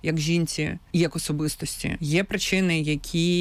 як жінці і як особистості. Є причини, які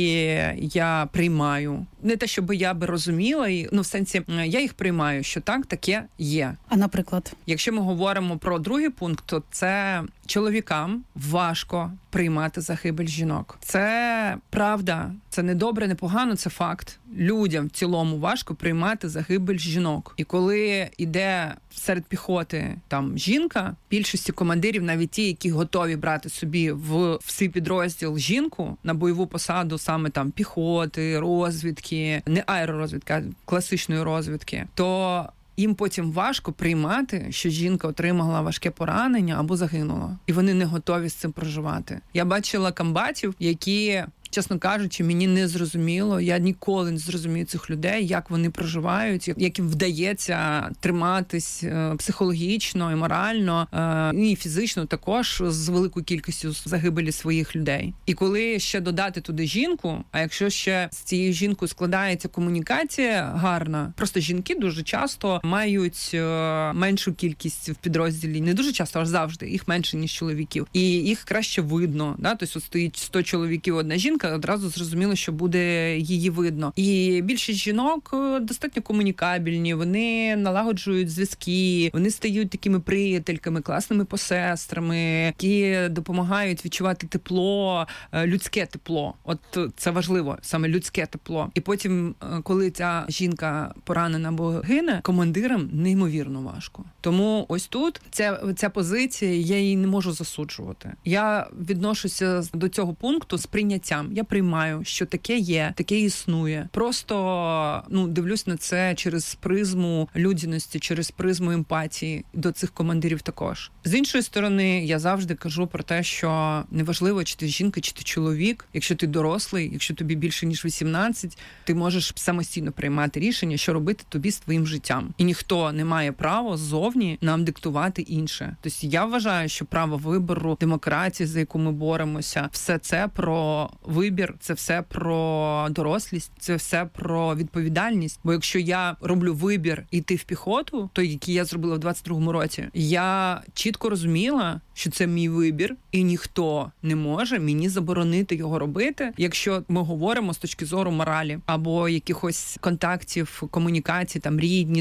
я приймаю. Не те, щоб я би розуміла, в сенсі, я їх приймаю, що так, таке є. А наприклад? Якщо ми говоримо про другий пункт, то це чоловікам важко приймати загибель жінок. Це правда, це не добре, не погано, це факт. Людям в цілому важко приймати загибель жінок. І коли йде серед піхоти там жінка, більшості командирів, навіть ті, які готові брати собі в свій підрозділ жінку на бойову посаду саме там піхоти, розвідки, не аеророзвідки, а класичної розвідки, то їм потім важко приймати, що жінка отримала важке поранення або загинула. І вони не готові з цим проживати. Я бачила комбатів, які, чесно кажучи, мені не зрозуміло, я ніколи не зрозумію цих людей, як вони проживають, як їм вдається триматись психологічно і морально, і фізично також з великою кількістю загибелі своїх людей. І коли ще додати туди жінку, а якщо ще з цією жінкою складається комунікація гарна, просто жінки дуже часто мають меншу кількість в підрозділі, не дуже часто, аж завжди, їх менше, ніж чоловіків. І їх краще видно, да? Тобто стоїть 100 чоловіків, одна жінка, одразу зрозуміло, що буде її видно. І більшість жінок достатньо комунікабельні, вони налагоджують зв'язки, вони стають такими приятельками, класними посестрами, які допомагають відчувати тепло, людське тепло. От це важливо, саме людське тепло. І потім, коли ця жінка поранена або гине, командирам неймовірно важко. Тому ось тут ця позиція, я її не можу засуджувати. Я відношуся до цього пункту з прийняттям. Я приймаю, що таке є, таке існує. Просто дивлюсь на це через призму людяності, через призму емпатії до цих командирів також. З іншої сторони, я завжди кажу про те, що неважливо, чи ти жінка, чи ти чоловік, якщо ти дорослий, якщо тобі більше, ніж 18, ти можеш самостійно приймати рішення, що робити тобі з твоїм життям. І ніхто не має права ззовні нам диктувати інше. Тобто я вважаю, що право вибору, демократія, за яку ми боремося, все це про вибір, це все про дорослість, це все про відповідальність. Бо якщо я роблю вибір йти в піхоту, той, який я зробила в 22-му році, я чітко розуміла, що це мій вибір, і ніхто не може мені заборонити його робити, якщо ми говоримо з точки зору моралі або якихось контактів, комунікацій, там рідні,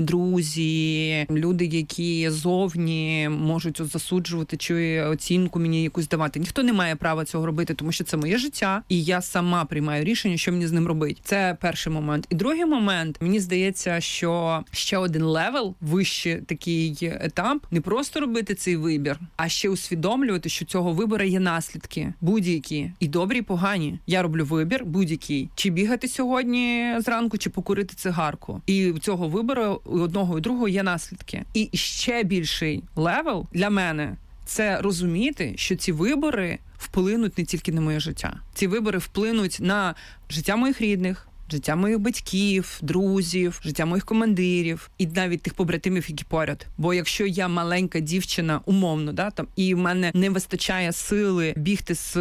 друзі, люди, які зовні можуть засуджувати чи оцінку мені якусь давати. Ніхто не має права цього робити, тому що це моє життя, і я сама приймаю рішення, що мені з ним робити. Це перший момент. І другий момент, мені здається, що ще один левел, вище такий етап, не просто робити цей вибір, а ще усвідомлювати, що цього вибору є наслідки. Будь-які. І добрі, і погані. Я роблю вибір будь-який. Чи бігати сьогодні зранку, чи покурити цигарку. І у цього вибору у одного і другого є наслідки. І ще більший левел для мене – це розуміти, що ці вибори вплинуть не тільки на моє життя. Ці вибори вплинуть на життя моїх рідних, життя моїх батьків, друзів, життя моїх командирів і навіть тих побратимів, які поряд. Бо якщо я маленька дівчина, умовно, да, там, і в мене не вистачає сили бігти з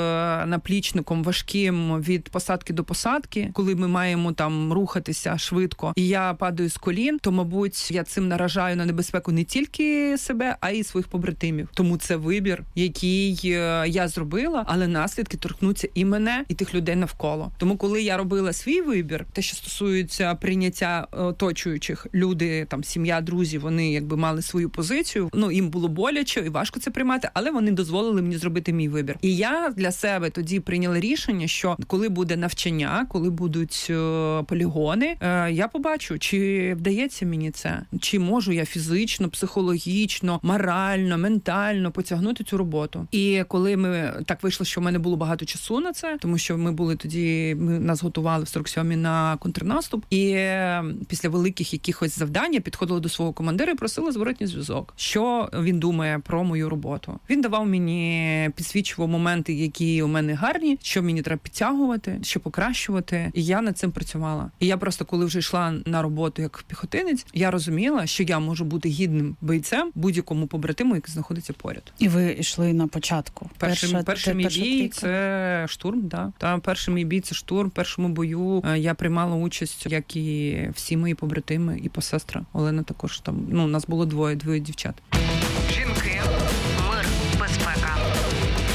наплічником важким від посадки до посадки, коли ми маємо там рухатися швидко, і я падаю з колін, то, мабуть, я цим наражаю на небезпеку не тільки себе, а й своїх побратимів. Тому це вибір, який я зробила, але наслідки торкнуться і мене, і тих людей навколо. Тому коли я робила свій вибір, те, що стосується прийняття оточуючих, люди, там, сім'я, друзі, вони якби мали свою позицію, їм було боляче і важко це приймати, але вони дозволили мені зробити мій вибір. І я для себе тоді прийняла рішення, що коли буде навчання, коли будуть полігони, я побачу, чи вдається мені це, чи можу я фізично, психологічно, морально, ментально потягнути цю роботу. І коли ми так вийшло, що в мене було багато часу на це, тому що ми були тоді, нас готували в 47-й на контрнаступ, і після великих якихось завдань я підходила до свого командира і просила зворотній зв'язок, що він думає про мою роботу. Він давав мені, підсвічував моменти, які у мене гарні, що мені треба підтягувати, що покращувати, і я над цим працювала. І я просто, коли вже йшла на роботу як піхотинець, я розуміла, що я можу бути гідним бойцем будь-якому побратиму, який знаходиться поряд. І ви йшли на початку? Перший мій бій – це штурм, да. Там перший мій бій – це штурм, в першому бою я приймала участь, як і всі мої побратими, і посестра. Олена також там, нас було двоє дівчат. Жінки